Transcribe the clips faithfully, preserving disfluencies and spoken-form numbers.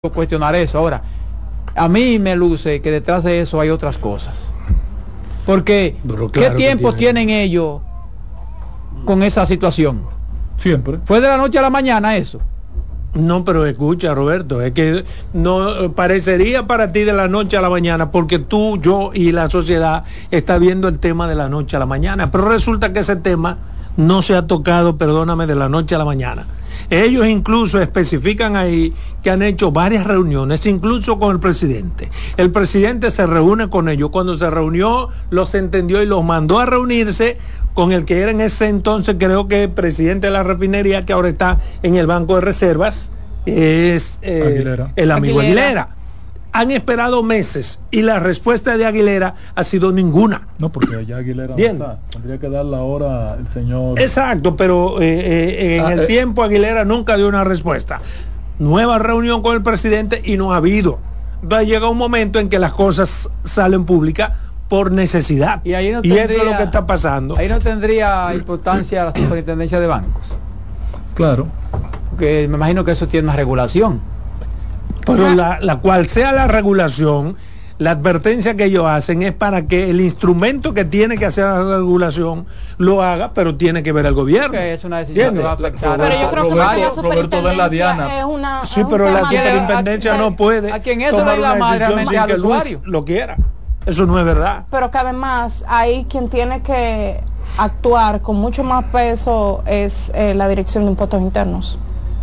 cuestionar eso. Ahora, a mí me luce que detrás de eso hay otras cosas. Porque, claro, ¿qué tiempo tiene. tienen ellos con esa situación? Siempre. ¿Fue de la noche a la mañana eso? No, pero escucha, Roberto, es que no parecería para ti de la noche a la mañana, porque tú, yo y la sociedad está viendo el tema de la noche a la mañana, pero resulta que ese tema no se ha tocado, perdóname, de la noche a la mañana. Ellos incluso especifican ahí que han hecho varias reuniones, incluso con el presidente. El presidente se reúne con ellos. Cuando se reunió, los entendió y los mandó a reunirse con el que era en ese entonces, creo que presidente de la refinería, que ahora está en el Banco de Reservas, es eh, el amigo Aguilera. Aguilera. Han esperado meses y la respuesta de Aguilera ha sido ninguna. No, porque ya Aguilera no está. Tendría que dar la hora el señor. Exacto, pero eh, eh, en ah, el eh. tiempo Aguilera nunca dio una respuesta. Nueva reunión con el presidente y no ha habido. Entonces llega un momento en que las cosas salen públicas por necesidad. Y, ahí no y tendría, eso es lo que está pasando. Ahí no tendría importancia la superintendencia de bancos. Claro. Porque me imagino que eso tiene una regulación. Pero la, la cual sea la regulación, la advertencia que ellos hacen es para que el instrumento que tiene que hacer la regulación lo haga, pero tiene que ver el gobierno. Que es una decisión que va a afectar. Pero yo creo que Roberto, Roberto de la Diana. Es una, sí, es pero un la superintendencia no puede a quien eso tomar le da una madre decisión sin al que usuario Luis lo quiera. Eso no es verdad. Pero que además ahí quien tiene que actuar con mucho más peso es eh, la Dirección de Impuestos Internos.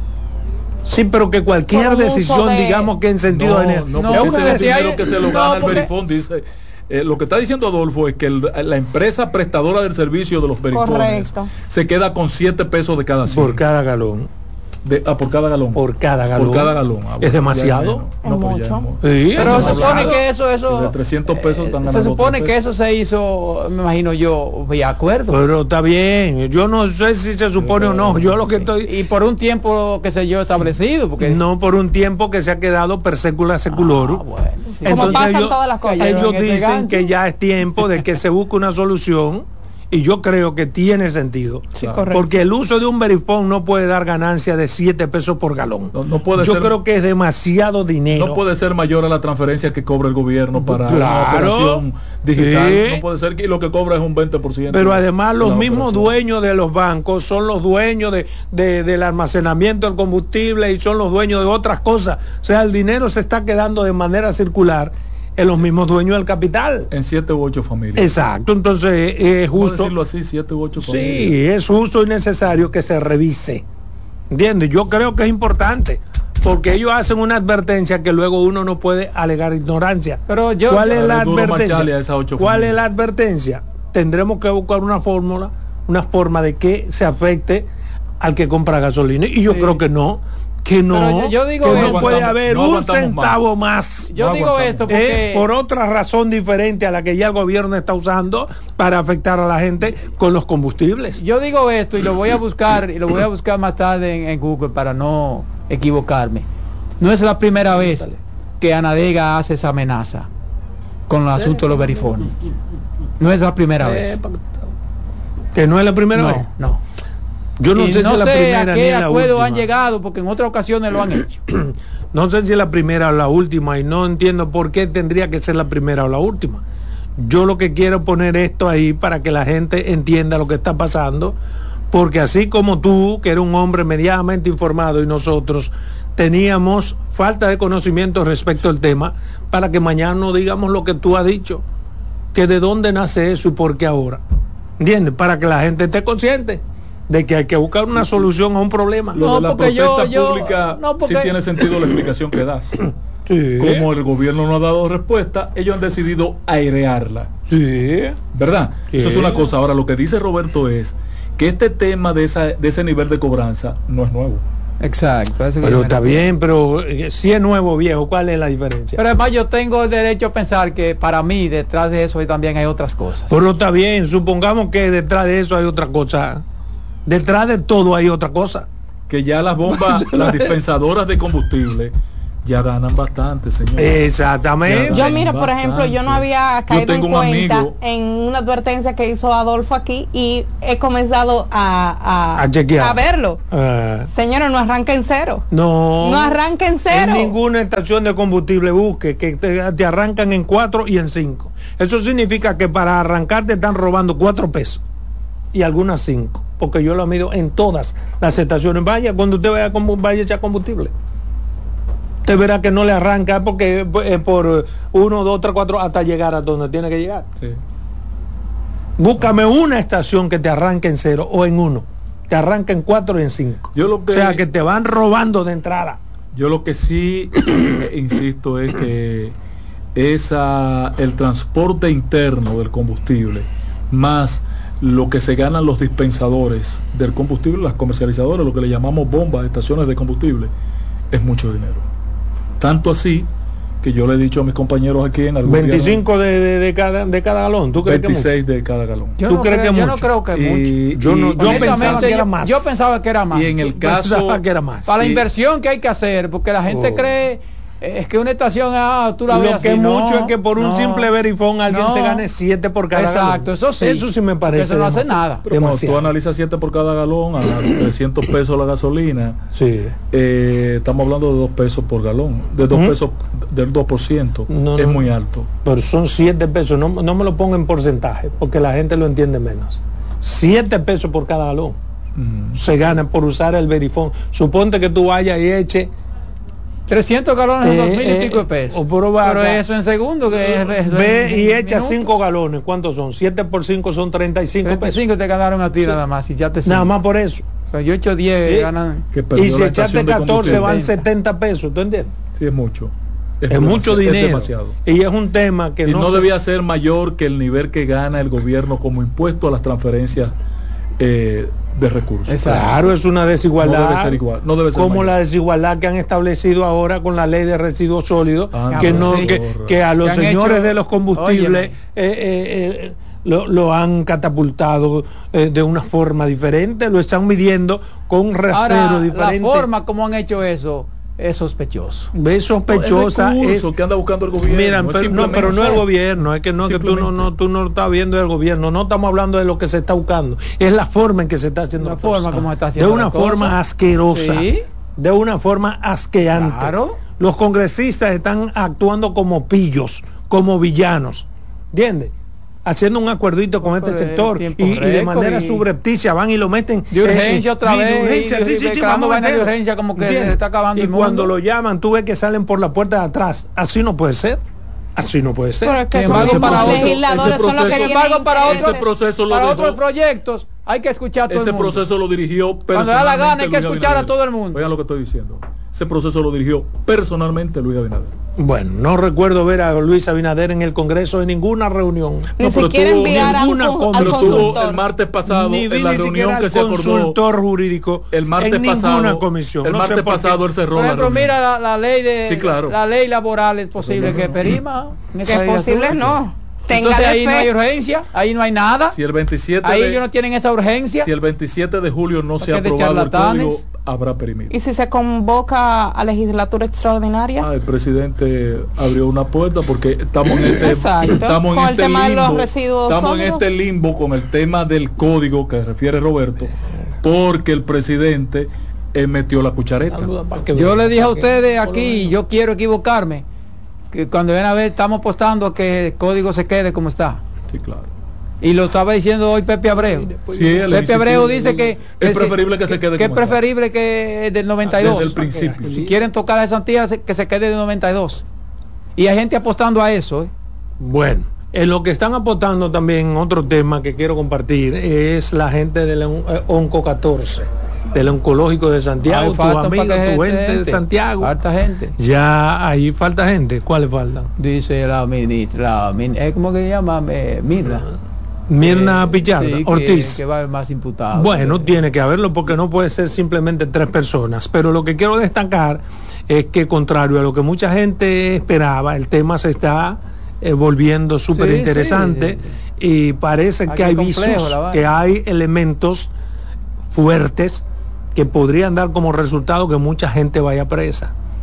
Sí, pero que cualquier decisión, de... digamos que en sentido no, general. No, no, porque no, ese es el dinero hay... que se lo no, gana el porque... Verifón, dice. Eh, lo que está diciendo Adolfo es que el, la empresa prestadora del servicio de los Verifones Correcto. se queda con siete pesos de cada cien. Por cada galón. De, ah, por cada galón. Por cada galón. Por cada galón. Ah, bueno, es demasiado. Es no, mucho. Sí, pero se supone que eso, eso. De trescientos pesos están ganando. Se supone que eso se hizo, me imagino yo, de acuerdo. Pero está bien. Yo no sé si se supone pero, o no. Yo lo que estoy. Y por un tiempo que sé yo establecido, porque no por un tiempo que se ha quedado per secula seculorum. Ah, bueno, sí. Como Entonces pasan ellos, todas las cosas. Ellos dicen que ya es tiempo de que se busque una solución. Y yo creo que tiene sentido. Sí, porque el uso de un Verifone no puede dar ganancia de siete pesos por galón. No, no puede yo ser, creo que es demasiado dinero. No puede ser mayor a la transferencia que cobra el gobierno para claro, una operación digital. Sí. No puede ser que lo que cobra es un veinte por ciento. Pero además los mismos operación. dueños de los bancos son los dueños de, de, del almacenamiento del combustible y son los dueños de otras cosas. O sea, el dinero se está quedando de manera circular en los mismos dueños del capital. En siete u ocho familias. Exacto, entonces es justo. decirlo así, siete u ocho familias. Sí, es justo y necesario que se revise. ¿Entiendes? Yo creo que es importante, porque ellos hacen una advertencia que luego uno no puede alegar ignorancia. Pero yo, ¿Cuál yo, es la advertencia? ¿Cuál familias? es la advertencia? Tendremos que buscar una fórmula, una forma de que se afecte al que compra gasolina. Y yo sí. creo que no. Que no, yo, yo digo que esto, no puede haber no un centavo más. más. Yo no digo esto porque... Eh, por otra razón diferente a la que ya el gobierno está usando para afectar a la gente con los combustibles. Yo digo esto y lo voy a buscar y lo voy a buscar más tarde en, en Google para no equivocarme. No es la primera vez que Anadega hace esa amenaza con el asunto de los verifones. No es la primera vez. ¿Que no es la primera no, vez? No. Yo no y sé no si sé la primera a qué ni la acuerdo última. han llegado, porque en otras ocasiones lo han hecho. No sé si es la primera o la última, y no entiendo por qué tendría que ser la primera o la última. Yo lo que quiero poner esto ahí para que la gente entienda lo que está pasando, porque así como tú, que eres un hombre medianamente informado, y nosotros teníamos falta de conocimiento respecto al tema, para que mañana no digamos lo que tú has dicho, que de dónde nace eso y por qué ahora. ¿Entiendes? Para que la gente esté consciente de que hay que buscar una solución a un problema. Lo no, de la porque protesta yo, yo, pública no, porque... sí tiene sentido la explicación que das. Sí. Como el gobierno no ha dado respuesta, ellos han decidido airearla. Sí. ¿Verdad? Sí. Eso es una cosa. Ahora, lo que dice Roberto es que este tema de, esa, de ese nivel de cobranza no es nuevo. Exacto. Pero está bien, pero si es nuevo, viejo, ¿cuál es la diferencia? Pero además yo tengo el derecho a pensar que para mí detrás de eso también hay otras cosas. Pero está bien, supongamos que detrás de eso hay otra cosa. Detrás de todo hay otra cosa. Que ya las bombas, las dispensadoras de combustible ya ganan bastante, señor. Exactamente. Yo mira, por ejemplo, yo no había caído en cuenta amigo, en una advertencia que hizo Adolfo aquí y he comenzado a, a, a, chequear. a verlo. Uh, Señores, no arranca en cero. No. No arranca en cero. En ninguna estación de combustible busque que te, te arrancan en cuatro y en cinco. Eso significa que para arrancar te están robando cuatro pesos y algunas cinco, porque yo lo mido en todas las estaciones. Vaya, cuando usted vaya, vaya a echar combustible, usted verá que no le arranca porque eh, por uno, dos, tres, cuatro hasta llegar a donde tiene que llegar. Sí. Búscame una estación que te arranque en cero o en uno, te arranca en cuatro y en cinco. Yo lo que, o sea que te van robando de entrada. Yo lo que sí eh, insisto es que esa el transporte interno del combustible más lo que se ganan los dispensadores del combustible, las comercializadoras, lo que le llamamos bombas, estaciones de combustible, es mucho dinero. Tanto así que yo le he dicho a mis compañeros aquí en algún veinticinco de, de, de, cada, de cada galón. ¿Tú crees veintiséis que de cada galón. Yo ¿Tú no crees creo, que yo mucho? no creo que Y, mucho. Yo, no, y, yo pensaba que era más. Yo pensaba que era más. Y en el Yo caso pensaba que era más. Para la y, inversión que hay que hacer, porque la gente oh. cree es que una estación, ah, tú la ves Lo que así. mucho no, es que por un no, simple verifón alguien no. se gane siete por cada Exacto, galón. eso sí. Eso sí me parece. Eso no hace nada. pero cuando tú Demasiado. analizas siete por cada galón a trescientos pesos la gasolina, Sí. eh, estamos hablando de dos pesos por galón, de dos ¿Mm? pesos del dos por ciento. No, es no. muy alto. Pero son siete pesos. No, no me lo pongan en porcentaje porque la gente lo entiende menos. Siete pesos por cada galón. Mm. Se gana por usar el verifón. Suponte que tú vayas y eche trescientos galones en Eh, dos mil y eh, pico de pesos. o por vaca. Pero eso en segundo, que es, eso ve en y echa minutos. cinco galones. ¿Cuántos son? Siete por cinco son treinta y cinco treinta y pesos. cinco te ganaron a ti nada más y ya te Nada siguen. más por eso. Pero yo he hecho diez, Sí. ganan. Que perdió Y si la echaste estación de catorce combustible. van setenta pesos. ¿Tú entiendes? Sí, es mucho. Es, demasiado, mucho es dinero. demasiado. Y es un tema que Y no, no, se- debía ser mayor que el nivel que gana el gobierno como impuesto a las transferencias eh, de recursos. Exacto. Claro, es una desigualdad. No debe ser igual, no debe ser como mayor. la desigualdad que han establecido ahora con la ley de residuos sólidos, Ah, que no, no sí. que, que a los Que han señores hecho- de los combustibles Óyeme. eh, eh, eh, lo, lo han catapultado eh, de una forma diferente, lo están midiendo con un rasero Ahora, diferente. la forma como han hecho eso es sospechoso. Ve sospechosa el es. recurso que anda buscando el gobierno. Mira, es pero, no, simplemente- pero no el gobierno, es que no, que tú no, no, tú no lo estás viendo del gobierno, no estamos hablando de lo que se está buscando, es la forma en que se está haciendo La la forma cosa. como se está haciendo de una la cosa. forma asquerosa, Sí. de una forma asqueante. Claro. Los congresistas están actuando como pillos, como villanos, ¿entiendes? Haciendo un acuerdito con No, este pero es sector y, tiempo y de récord manera y- subrepticia van y lo meten De urgencia eh, otra y de vez, urgencia, y- sí, y sí, sí, declarando vamos a vaina de meterlo. urgencia como que ¿Entiendes? le está acabando y el cuando mundo. lo llaman tú ves que salen por la puerta de atrás. Así no puede ser, así no puede ser. Pero es que Sin son embargo, los para otro- legisladores ese son los que proceso- Sin embargo, para tienen otros ese proceso lo para dejó- otros proyectos hay que escuchar a todo Ese el mundo. proceso lo dirigió Cuando da la gana hay que Luis escuchar a Abinader. todo el mundo. Oigan lo que estoy diciendo. Ese proceso lo dirigió personalmente Luis Abinader. Bueno, no recuerdo ver a Luis Abinader en el Congreso en ninguna reunión. Ni No, pero siquiera tuvo enviar a un ninguna con- con- al Pero estuvo consultor. el martes pasado Ni, en la ni reunión siquiera que al se acordó. consultor jurídico El martes en ninguna pasado, comisión. el No sé martes por qué. pasado él cerró Por la ejemplo, reunión. mira la, la ley de Sí, claro. la ley laboral es posible que perima. en esta Que es legislatura. posible no. Tenga Entonces ahí no hay defecto. urgencia, ahí no hay nada. Si el veintisiete Ahí de, ellos no tienen esa urgencia. si el veintisiete de julio no se ha Porque de aprobado el charlatanes. código, habrá perimido. Y si se convoca a legislatura extraordinaria. Ah, el presidente abrió una puerta porque estamos en este, Exacto. estamos en Con el este tema de los limbo, residuos estamos en sólidos. este limbo con el tema del código que refiere Roberto, porque el presidente eh, metió la cuchareta. Saluda para que Yo vean, le dije a para que- ustedes por lo aquí, menos. y yo quiero equivocarme, que cuando ven a ver estamos apostando a que el código se quede como está. Sí, claro. Y lo estaba diciendo hoy Pepe Abreu. Sí, él Pepe insistió, Abreu él- dice que, es que preferible que se quede que es como está. preferible que del noventa y dos. Desde el principio. Si quieren tocar esa antilla, se- que se quede de noventa y dos. Y hay gente apostando a eso. ¿eh? Bueno, en lo que están apostando también, otro tema que quiero compartir, es la gente del on- eh, Onco catorce, del oncológico de Santiago, Ay, tu faltan amigo, pa' que tu gente, gente de gente. Santiago. Falta gente. Ya ahí falta gente. ¿Cuáles faltan? Dice la ministra, la min- eh, ¿cómo que se llama? Eh, Mirna. Mirna Eh, Pichardo, sí, que- Ortiz. Que va a haber más imputados. Bueno, Eh, tiene que haberlo porque no puede ser simplemente tres personas. Pero lo que quiero destacar es que, contrario a lo que mucha gente esperaba, el tema se está eh, volviendo súper interesante y parece Aquí que hay complejo visos, la vaina. que hay elementos fuertes que podrían dar como resultado que mucha gente vaya presa.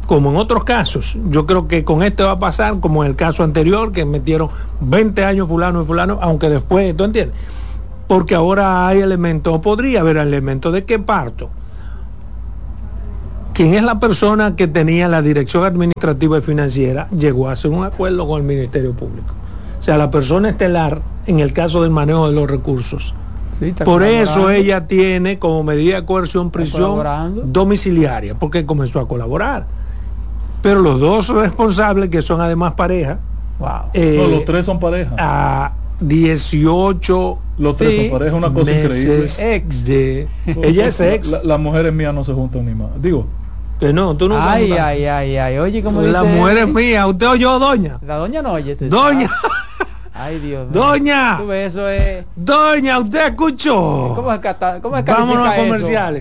como en otros casos. Yo creo que con este va a pasar como en el caso anterior, que metieron veinte años fulano y fulano, aunque después, ¿tú entiendes? Porque ahora hay elementos, o podría haber elementos de qué parto. ¿Quién es la persona que tenía la dirección administrativa y financiera? Llegó a hacer un acuerdo con el Ministerio Público. O sea, la persona estelar en el caso del manejo de los recursos. Sí, por eso ella tiene como medida de coerción prisión domiciliaria, porque comenzó a colaborar. Pero los dos responsables, que son además pareja, wow. eh, no, los tres son pareja. A dieciocho los tres sí. son pareja, una cosa increíble. Ex de, ella es ex. Las la mujeres mías no se juntan ni más. Digo, que no, tú no. Ay, ay, ay, ay. Oye, ¿cómo dice? La mujer es mía. ¿Usted oyó, doña? La doña no oye. Doña. Ay, Dios. Doña. Tú ves, eso es. Doña, ¿usted escuchó? ¿Cómo es cata, cómo es Vámonos a comerciales.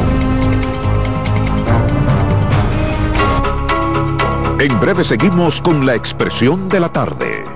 En breve seguimos con la expresión de la tarde.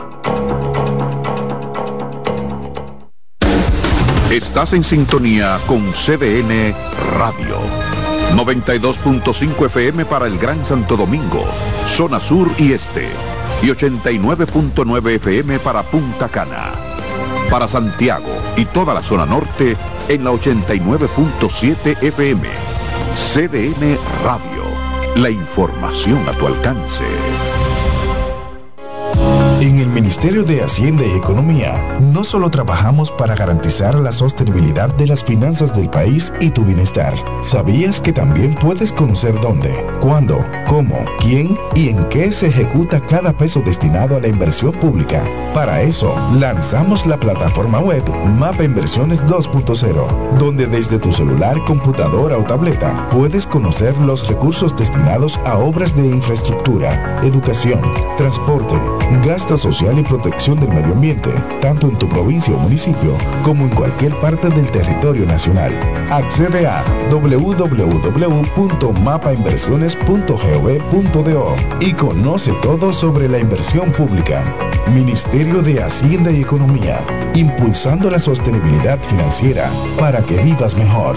Estás en sintonía con C D N Radio. noventa y dos punto cinco F M para el Gran Santo Domingo, zona sur y este, y ochenta y nueve punto nueve F M para Punta Cana. Para Santiago y toda la zona norte en la ochenta y nueve punto siete F M. C D N Radio, la información a tu alcance. En el Ministerio de Hacienda y Economía, no solo trabajamos para garantizar la sostenibilidad de las finanzas del país y tu bienestar. ¿Sabías que también puedes conocer dónde, cuándo, cómo, quién y en qué se ejecuta cada peso destinado a la inversión pública? Para eso, lanzamos la plataforma web Mapa Inversiones dos punto cero, donde desde tu celular, computadora o tableta puedes conocer los recursos destinados a obras de infraestructura, educación, transporte, gasto social y protección del medio ambiente, tanto en tu provincia o municipio como en cualquier parte del territorio nacional. Accede a doble u doble u doble u punto mapa inversiones punto gov punto do y conoce todo sobre la inversión pública. Ministerio de Hacienda y Economía, impulsando la sostenibilidad financiera para que vivas mejor.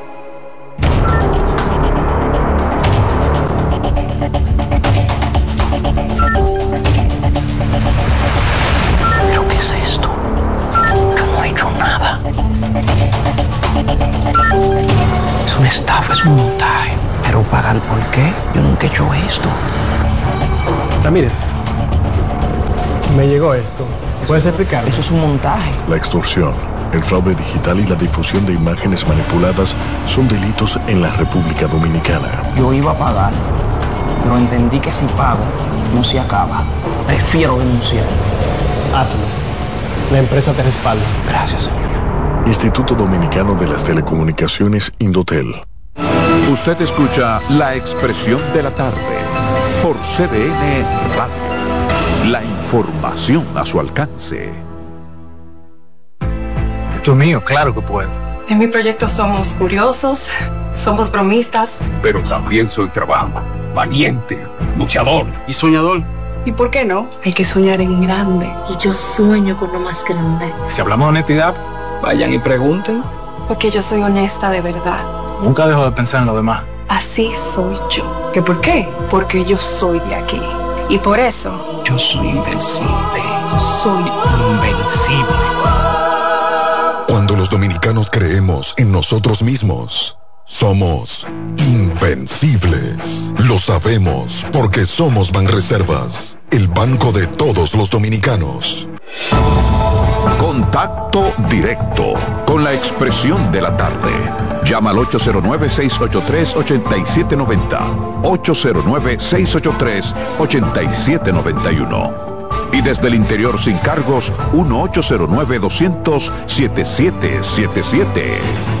Estafa, es un montaje. Pero pagar por qué, yo nunca he hecho esto. Ramírez, me llegó esto. ¿Puedes explicar? Eso es un montaje. La extorsión, el fraude digital y la difusión de imágenes manipuladas son delitos en la República Dominicana. Yo iba a pagar, pero entendí que si pago, no se acaba. Prefiero denunciar. Hazlo. La empresa te respalda. Gracias, señor. Instituto Dominicano de las Telecomunicaciones, Indotel. Usted escucha la expresión de la tarde por C D N Radio. La información a su alcance. Esto es mío, claro que puedo. En mi proyecto somos curiosos, somos bromistas. Pero también soy trabajo, valiente, luchador y soñador. ¿Y por qué no? Hay que soñar en grande. Y yo sueño con lo más grande. Si hablamos de honestidad, vayan y pregunten. Porque yo soy honesta de verdad. Nunca dejo de pensar en lo demás. Así soy yo. ¿Qué por qué? Porque yo soy de aquí. Y por eso... yo soy invencible. Soy invencible. Cuando los dominicanos creemos en nosotros mismos, somos invencibles. Lo sabemos porque somos Banreservas, el banco de todos los dominicanos. Contacto directo con la expresión de la tarde. Llama al ocho cero nueve, seis ocho tres, ocho siete nueve cero, ocho cero nueve, seis ocho tres, ocho siete nueve uno. Y desde el interior sin cargos, uno ocho cero nueve, dos cero cero, siete siete siete siete.